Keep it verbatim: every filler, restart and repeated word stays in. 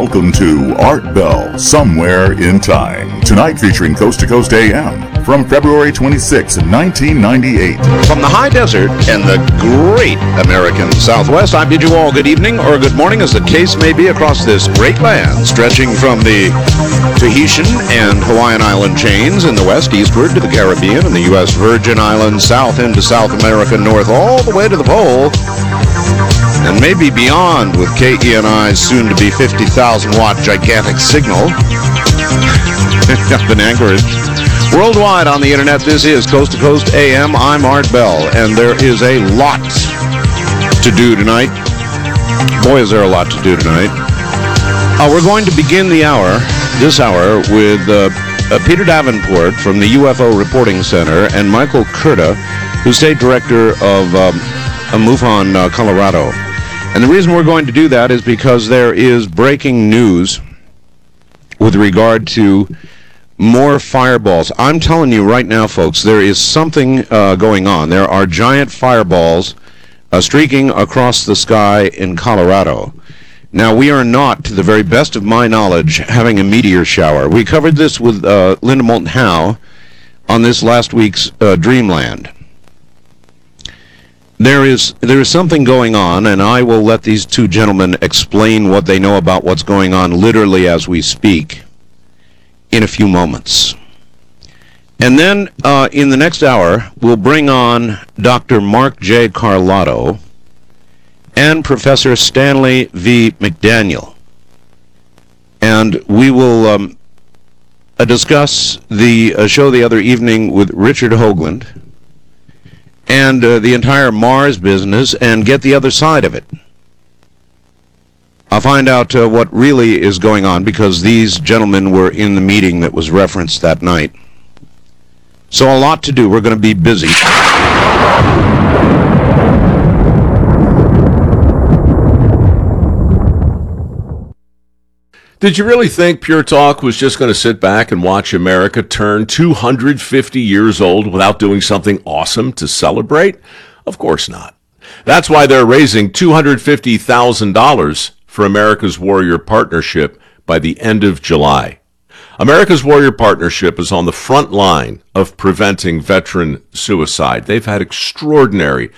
Welcome to Art Bell, Somewhere in Time. Tonight featuring Coast to Coast A M from February twenty-sixth, nineteen ninety-eight. From the high desert and the great American Southwest, I bid you all good evening or good morning, as the case may be, across this great land, stretching from the Tahitian and Hawaiian island chains in the west eastward to the Caribbean and the U S Virgin Islands south into South America north, all the way to the pole, and maybe beyond, with K E N I's soon-to-be fifty thousand watt gigantic signal up in Anchorage. Worldwide on the internet, this is Coast to Coast A M. I'm Art Bell, and there is a lot to do tonight. Boy, is there a lot to do tonight. Uh, we're going to begin the hour, this hour, with uh, uh, Peter Davenport from the U F O Reporting Center and Michael Kurta, who's state director of um, MUFON, uh, Colorado. And the reason we're going to do that is because there is breaking news with regard to more fireballs. I'm telling you right now, folks, there is something uh, going on. There are giant fireballs uh, streaking across the sky in Colorado. Now, we are not, to the very best of my knowledge, having a meteor shower. We covered this with uh, Linda Moulton Howe on this last week's uh, Dreamland. There is there is something going on, and I will let these two gentlemen explain what they know about what's going on literally as we speak in a few moments. And then uh, in the next hour, we'll bring on Doctor Mark J. Carlotto and Professor Stanley V. McDaniel. And we will um, uh, discuss the uh, show the other evening with Richard Hoagland and uh, the entire Mars business, and get the other side of it. I'll find out uh, what really is going on, because these gentlemen were in the meeting that was referenced that night. So a lot to do. We're going to be busy. Did you really think Pure Talk was just going to sit back and watch America turn two hundred fifty years old without doing something awesome to celebrate? Of course not. That's why they're raising two hundred fifty thousand dollars for America's Warrior Partnership by the end of July. America's Warrior Partnership is on the front line of preventing veteran suicide. They've had extraordinary